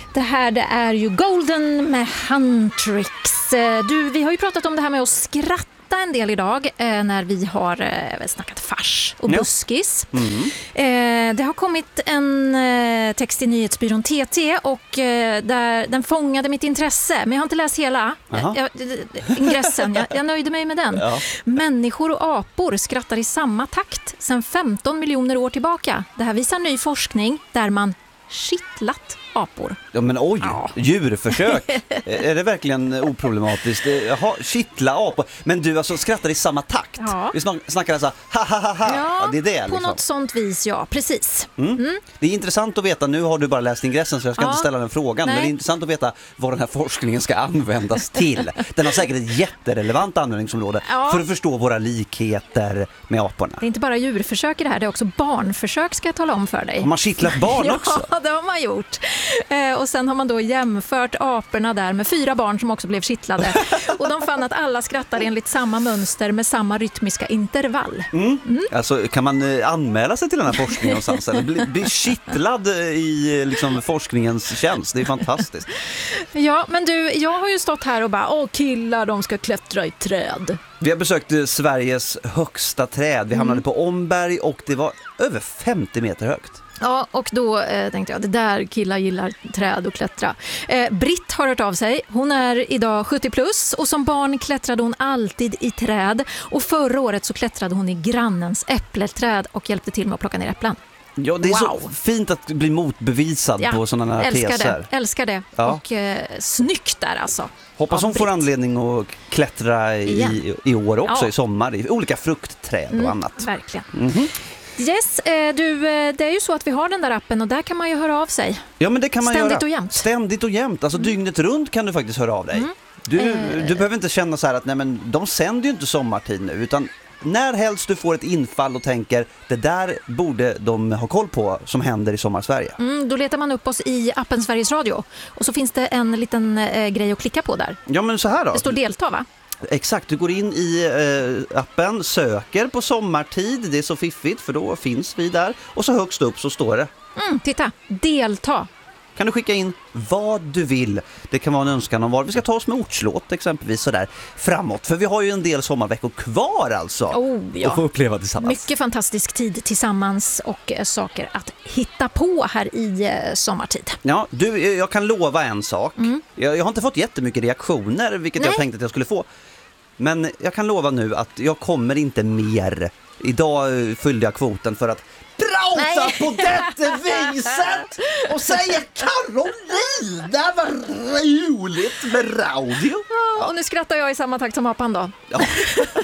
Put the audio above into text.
Det här det är ju Golden med Huntrix. Vi har ju pratat om det här med att skratta en del idag när vi har snackat fars och buskis. Det har kommit en text i nyhetsbyrån TT och den fångade mitt intresse, men jag har inte läst hela ingressen. Jag nöjde mig med den. Ja. Människor och apor skrattar i samma takt sedan 15 miljoner år tillbaka. Det här visar ny forskning där man kittlat apor. Ja men oj, djurförsök. Är det verkligen oproblematiskt? Jaha, kittla apor. Men du alltså skrattar i samma takt. Ja. Vi snackar alltså ha ha ha ha. Ja, det är det på något sånt vis, ja, precis. Det är intressant att veta, nu har du bara läst ingressen så jag ska inte ställa den frågan. Nej. Men det är intressant att veta vad den här forskningen ska användas till. Den har säkert ett jätterelevant användningsområde för att förstå våra likheter med aporna. Det är inte bara djurförsök i det här, det är också barnförsök, ska jag tala om för dig. Har man kittlat barn också? Ja, det har man gjort. Och sen har man då jämfört aporna där med 4 barn som också blev kittlade. Och de fann att alla skrattar enligt samma mönster med samma rytmiska intervall. Alltså kan man anmäla sig till den här forskningen någonstans? Eller bli kittlad i liksom forskningens tjänst? Det är fantastiskt. Ja, men du, jag har ju stått här och bara, killar, de ska klättra i träd. Vi har besökt Sveriges högsta träd. Vi hamnade på Omberg och det var över 50 meter högt. Ja, och då tänkte jag, det där killar gillar träd och klättra. Britt har hört av sig. Hon är idag 70 plus och som barn klättrade hon alltid i träd. Och förra året så klättrade hon i grannens äppelträd och hjälpte till med att plocka ner äpplen. Ja, det är så fint att bli motbevisad på sådana här teser. Älskar det. Ja. Och snyggt där alltså. Hoppas hon får anledning att klättra i år också, i sommar, i olika fruktträd och annat. Verkligen. Yes, det är ju så att vi har den där appen och där kan man ju höra av sig. Ja, men det kan man ständigt göra. Och jämt. Ständigt och jämt. Alltså dygnet runt kan du faktiskt höra av dig. Du behöver inte känna så här att nej, men de sänder ju inte sommartid nu, utan när helst du får ett infall och tänker det där borde de ha koll på som händer i Sommarsverige. Då letar man upp oss i appen Sveriges Radio och så finns det en liten grej att klicka på där. Ja, men så här då. Det står delta, va? Exakt, du går in i appen, söker på sommartid, det är så fiffigt för då finns vi där och så högst upp så står det. Titta, delta. Kan du skicka in vad du vill. Det kan vara en önskan om var vi ska ta oss med ortslåt exempelvis sådär framåt. För vi har ju en del sommarveckor kvar alltså. Och få uppleva tillsammans. Mycket fantastisk tid tillsammans och saker att hitta på här i sommartid. Ja, jag kan lova en sak. Jag har inte fått jättemycket reaktioner, vilket jag tänkte att jag skulle få. Men jag kan lova nu att jag kommer inte mer. Idag fyllde jag kvoten för att prata på detta viset och säga Carolina, vad roligt med radio. Och nu skrattar jag i samma takt som apan då. Ja.